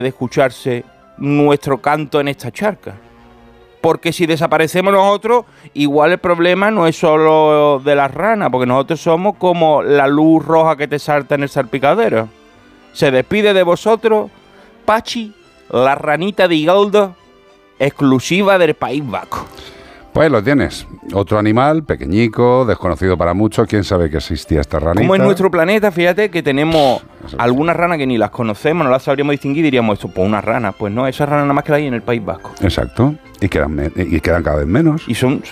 de escucharse nuestro canto en esta charca. Porque si desaparecemos nosotros, igual el problema no es solo de las ranas, porque nosotros somos como la luz roja que te salta en el salpicadero. Se despide de vosotros Pachi, la ranita de Igaldo, exclusiva del País Vasco. Pues lo tienes. Otro animal, pequeñico, desconocido para muchos. ¿Quién sabe que existía esta ranita? Como en nuestro planeta, fíjate que tenemos algunas ranas que ni las conocemos, no las sabríamos distinguir, diríamos esto, pues una rana. Pues no, esas ranas nada más que la hay en el País Vasco. Exacto. Y quedan cada vez menos. Y son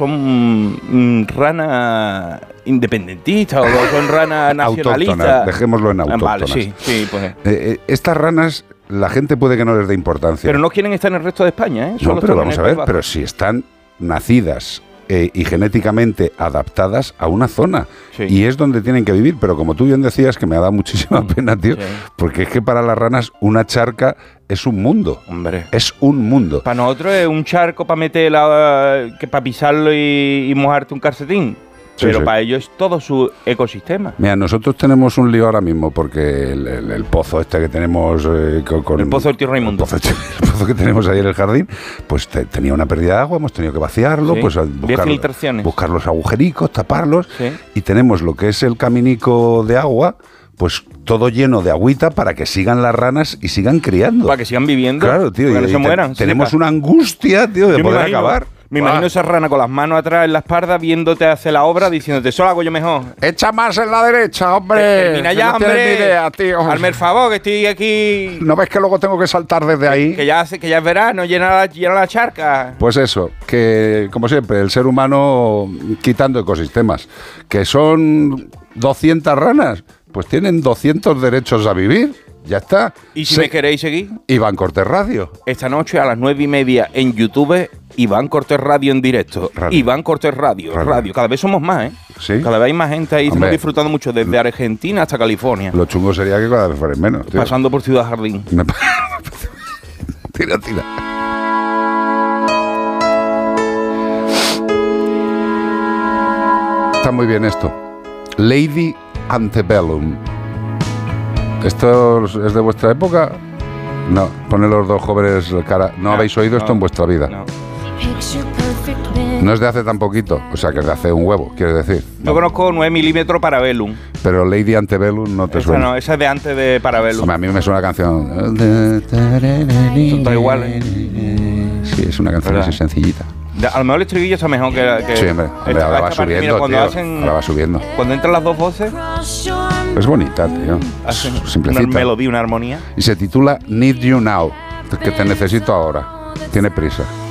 ranas independentistas o son ranas nacionalistas. Autóctonas, dejémoslo en autóctonas. Vale, sí, pues. Estas ranas, la gente puede que no les dé importancia. Pero no quieren estar en el resto de España, ¿eh? No, pero vamos a ver, pero si están nacidas y genéticamente adaptadas a una zona, sí, y es donde tienen que vivir, pero como tú bien decías, que me ha dado muchísima pena, tío, sí, porque es que para las ranas una charca es un mundo. Hombre. Es un mundo. Para nosotros es un charco para para pisarlo y mojarte un calcetín. Pero sí, para ellos es todo su ecosistema. Mira, nosotros tenemos un lío ahora mismo porque el pozo este que tenemos con el pozo del tío Raimundo. El pozo que tenemos ahí en el jardín, pues tenía una pérdida de agua, hemos tenido que vaciarlo, sí, pues buscar los agujericos, taparlos, sí, y tenemos lo que es el caminico de agua, pues todo lleno de agüita para que sigan las ranas y sigan criando. Para que sigan viviendo. Claro, tío. Para que no se mueran. Tenemos una angustia, tío, de poder acabar. Me imagino esa rana con las manos atrás en la espalda viéndote hacer la obra, diciéndote, eso lo hago yo mejor. Echa más en la derecha, hombre. Termina ya, hombre. No tienes ni idea, tío. Hazme el favor, que estoy aquí. ¿No ves que luego tengo que saltar desde ahí? Que ya es verano, llena la charca. Pues eso, que como siempre, el ser humano quitando ecosistemas. Que son 200 ranas, pues tienen 200 derechos a vivir. Ya está. ¿Y si me queréis seguir? Iván Cortés Radio. Esta noche a las 9:30 en YouTube, Iván Cortés Radio en directo. Iván Cortés Radio. Cada vez somos más, ¿eh? Sí. Cada vez hay más gente ahí. Estamos disfrutando mucho desde Argentina hasta California. Lo chungo sería que cada vez fueran menos, tío. Pasando por Ciudad Jardín. Tira. Está muy bien esto. Lady Antebellum. ¿Esto es de vuestra época? No, ponen los dos jóvenes cara. ¿No habéis oído esto en vuestra vida? No es de hace tan poquito, o sea que es de hace un huevo, quieres decir. Yo conozco 9 milímetros Parabellum. Pero Lady Antebellum no te suena. No, esa es de antes de Parabellum. Hombre, a mí me suena la canción. Está igual, ¿eh? Sí, es una canción así sencillita. A lo mejor el estribillo está mejor que sí, hombre, ahora va subiendo, tío. Ahora va subiendo. Cuando entran las dos voces. Es bonita, tío. Simplecita. Una melodía, una armonía. Y se titula Need You Now, que te necesito ahora. Tiene prisa.